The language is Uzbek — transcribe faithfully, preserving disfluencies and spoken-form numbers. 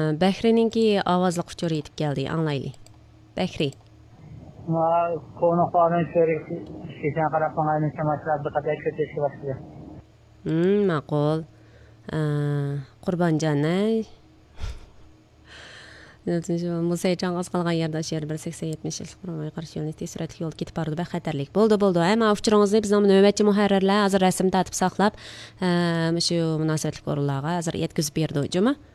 Bahrininki ovozli uchur yetib keldi, anglayli. Bahri. Ma konukların çörek işten qarab qanayını çamaşırlar bir qadar kötüşü başladı. Hmm, ma'qul. Qurbanjon-ay. Musaychan oz qolgan yerda sher bir sakson yetmish yil qurmay qarshi yo'lni tez suratli yo'l ketib bordi, xatarlik. Bo'ldi, bo'ldi. Ama uchuringizni biz navbatchi muharrirlar hozir rasm tatib saqlab, shu munosabatli o'rinlarga hozir yetkazib berdi, juma.